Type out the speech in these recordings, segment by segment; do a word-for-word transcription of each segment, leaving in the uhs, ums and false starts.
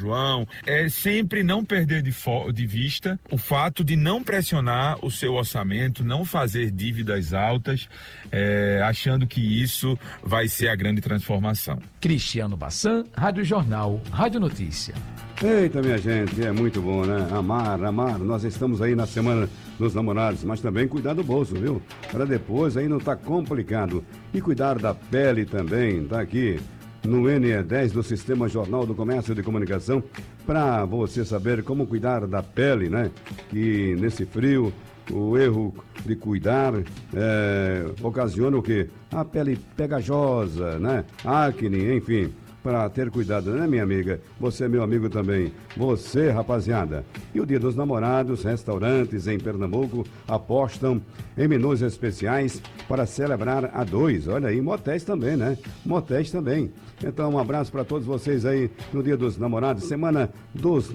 João, é sempre não perder de, de vista o fato de não pressionar o seu orçamento, não fazer dívidas altas, é, achando que isso vai ser a grande transformação. Cristiano Bassan, Rádio Jornal, Rádio Notícia. Eita, minha gente, é muito bom, né? Amar, amar. Nós estamos aí na Semana dos Namorados, mas também cuidar do bolso, viu? Para depois aí não tá complicado. E cuidar da pele também, tá aqui no N E dez do Sistema Jornal do Comércio de Comunicação, para você saber como cuidar da pele, né? Que nesse frio, o erro de cuidar é, ocasiona o quê? A pele pegajosa, né? Acne, enfim. Para ter cuidado, né, minha amiga? Você é meu amigo também. Você, rapaziada. E o Dia dos Namorados, restaurantes em Pernambuco apostam em menus especiais para celebrar a dois. Olha aí, motéis também, né? Motéis também. Então, um abraço para todos vocês aí no Dia dos Namorados, Semana dos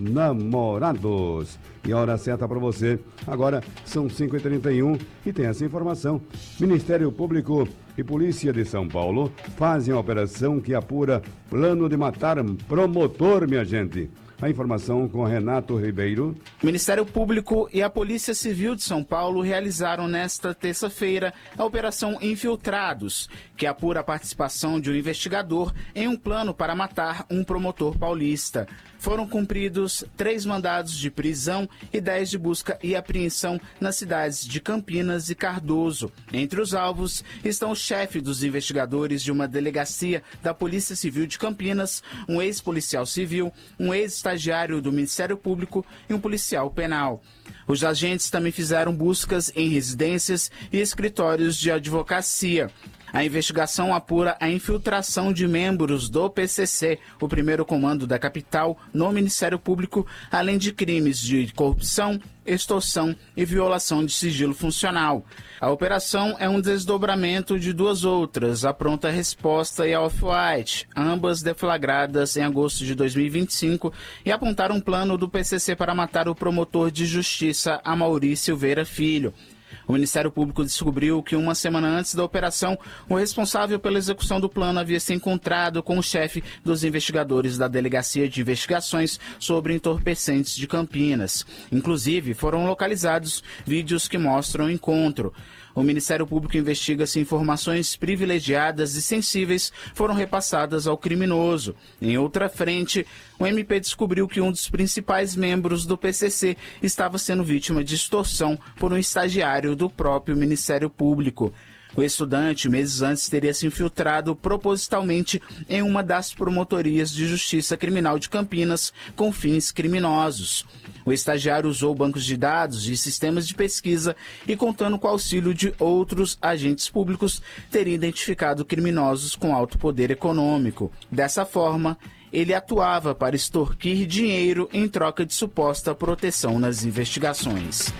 Namorados. E a hora certa para você. Agora são cinco e trinta e um e tem essa informação. Ministério Público e Polícia de São Paulo fazem a operação que apura plano de matar promotor, minha gente. A informação com Renato Ribeiro. O Ministério Público e a Polícia Civil de São Paulo realizaram nesta terça-feira a Operação Infiltrados, que apura a participação de um investigador em um plano para matar um promotor paulista. Foram cumpridos três mandados de prisão e dez de busca e apreensão nas cidades de Campinas e Cardoso. Entre os alvos estão o chefe dos investigadores de uma delegacia da Polícia Civil de Campinas, um ex-policial civil, um ex-estagiário do Ministério Público e um policial penal. Os agentes também fizeram buscas em residências e escritórios de advocacia. A investigação apura a infiltração de membros do P C C, o primeiro comando da capital, no Ministério Público, além de crimes de corrupção, extorsão e violação de sigilo funcional. A operação é um desdobramento de duas outras, a Pronta Resposta e a Off-White, ambas deflagradas em agosto de dois mil e vinte e cinco, e apontaram um plano do P C C para matar o promotor de justiça Amaury Silveira Filho. O Ministério Público descobriu que uma semana antes da operação, o responsável pela execução do plano havia se encontrado com o chefe dos investigadores da Delegacia de Investigações sobre Entorpecentes de Campinas. Inclusive, foram localizados vídeos que mostram o encontro. O Ministério Público investiga se informações privilegiadas e sensíveis foram repassadas ao criminoso. Em outra frente, o M P descobriu que um dos principais membros do P C C estava sendo vítima de extorsão por um estagiário do próprio Ministério Público. O estudante, meses antes, teria se infiltrado propositalmente em uma das promotorias de justiça criminal de Campinas com fins criminosos. O estagiário usou bancos de dados e sistemas de pesquisa e, contando com o auxílio de outros agentes públicos, teria identificado criminosos com alto poder econômico. Dessa forma, ele atuava para extorquir dinheiro em troca de suposta proteção nas investigações.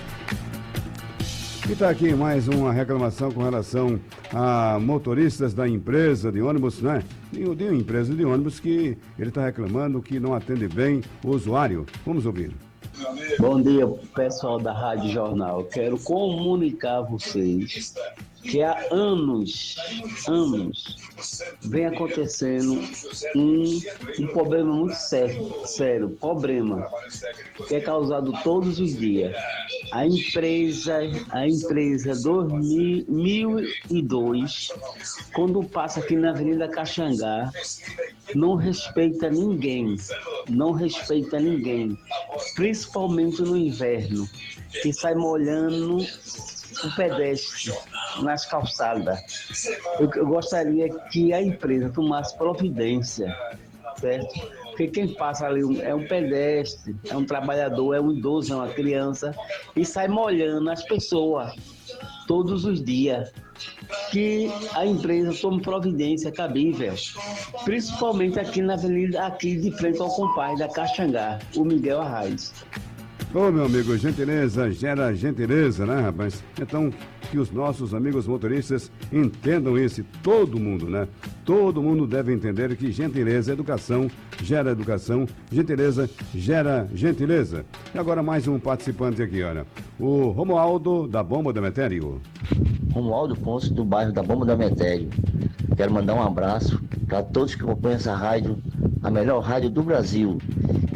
E está aqui mais uma reclamação com relação a motoristas da empresa de ônibus, né? De uma empresa de ônibus que ele está reclamando que não atende bem o usuário. Vamos ouvir. Bom dia, pessoal da Rádio Jornal. Quero comunicar a vocês que há anos, anos, vem acontecendo um, um problema muito sério, sério, problema, que é causado todos os dias. A empresa, a empresa dois mil e dois, quando passa aqui na Avenida Caxangá, não respeita ninguém, não respeita ninguém, principalmente no inverno, que sai molhando o pedestre nas calçadas. Eu, eu gostaria que a empresa tomasse providência, certo? Porque quem passa ali é um pedestre, é um trabalhador, é um idoso, é uma criança, e sai molhando as pessoas todos os dias. Que a empresa tome providência cabível, principalmente aqui na avenida, aqui de frente ao compadre da Caxangá, o Miguel Arraes. Ô, meu amigo, gentileza gera gentileza, né, rapaz? Então, que os nossos amigos motoristas entendam isso, todo mundo, né? Todo mundo deve entender que gentileza, educação, gera educação, gentileza, gera gentileza. E agora mais um participante aqui, olha. O Romualdo, da Bomba da Metério. Romualdo Ponce, do bairro da Bomba da Metério. Quero mandar um abraço para todos que acompanham essa rádio, a melhor rádio do Brasil.